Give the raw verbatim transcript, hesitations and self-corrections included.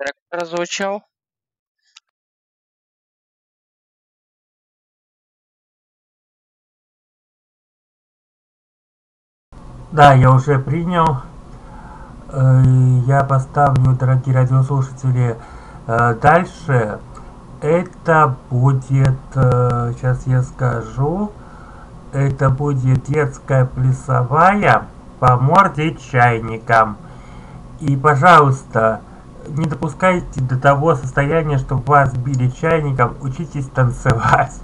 трек прозвучал. Да, я уже принял. Э, Я поставлю, дорогие радиослушатели, э, дальше. Это будет, э, сейчас я скажу, это будет детская плясовая по морде чайником. И, пожалуйста, не допускайте до того состояния, чтобы вас били чайником, учитесь танцевать.